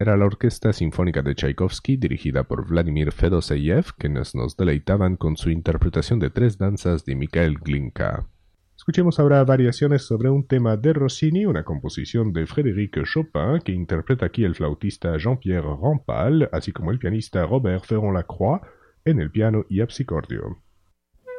Era la Orquesta Sinfónica de Tchaikovsky, dirigida por Vladimir Fedoseyev, quienes nos deleitaban con su interpretación de tres danzas de Mikhail Glinka. Escuchemos ahora variaciones sobre un tema de Rossini, una composición de Frédéric Chopin, que interpreta aquí el flautista Jean-Pierre Rampal, así como el pianista Robert Ferrand-Lacroix, en el piano y harpsicordio.